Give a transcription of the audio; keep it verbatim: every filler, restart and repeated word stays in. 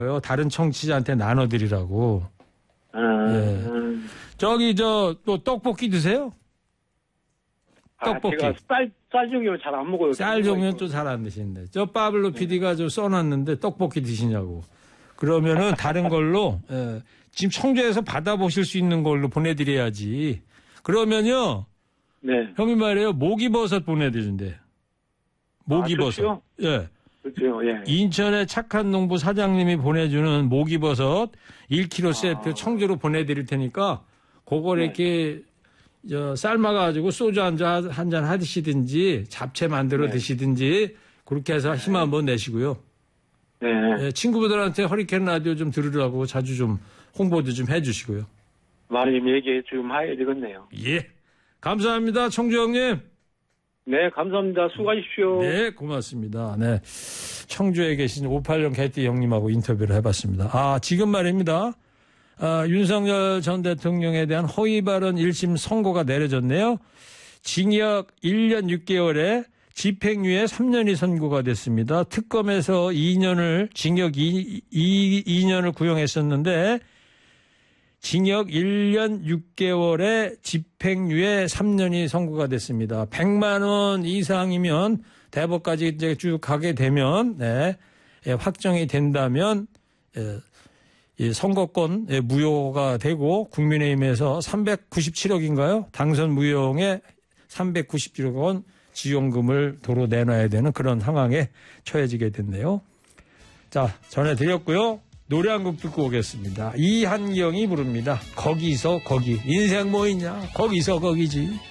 다른 청취자한테 나눠드리라고. 음, 예. 음. 저기 저 또 떡볶이 드세요? 떡볶이. 아, 제가 쌀, 쌀 종류 잘 안 먹어요. 쌀 종류는 또 잘 안 드시는데. 저 파블로 피디가 좀 써놨는데 떡볶이 드시냐고. 그러면은 다른 걸로 예, 지금 청주에서 받아보실 수 있는 걸로 보내드려야지. 그러면요. 네. 형님 말이에요. 모기버섯 보내드린대. 모기버섯. 아, 예. 그렇죠. 예. 인천의 착한 농부 사장님이 보내주는 모기버섯 일 킬로그램 세트 아. 청주로 보내드릴 테니까 그걸 네. 이렇게 저 삶아가지고 소주 한잔 한잔 하시든지 잡채 만들어 네. 드시든지 그렇게 해서 힘 한번 내시고요. 네. 예, 친구분들한테 허리케인 라디오 좀 들으라고 자주 좀 홍보도 좀 해주시고요. 많이 좀 얘기 좀 해야 되겠네요. 예. 감사합니다. 청주 형님. 네, 감사합니다. 수고하십시오. 네, 고맙습니다. 네. 청주에 계신 오십팔 년 개띠 형님하고 인터뷰를 해봤습니다. 아, 지금 말입니다. 아, 윤석열 전 대통령에 대한 허위 발언 일 심 선고가 내려졌네요. 징역 일 년 육 개월에 집행유예 삼 년이 선고가 됐습니다. 특검에서 이 년을, 징역 이, 이, 이 년을 구형했었는데, 징역 일 년 육 개월에 집행유예 삼 년이 선고가 됐습니다. 백만 원 이상이면 대법까지 이제 쭉 가게 되면, 네, 예, 확정이 된다면, 예, 이 선거권 예, 무효가 되고 국민의힘에서 삼백구십칠억인가요? 당선 무효에 삼백구십칠억 원 지원금을 도로 내놔야 되는 그런 상황에 처해지게 됐네요. 자, 전해드렸고요. 노래 한 곡 듣고 오겠습니다. 이한경이 부릅니다. 거기서 거기. 인생 뭐 있냐? 거기서 거기지.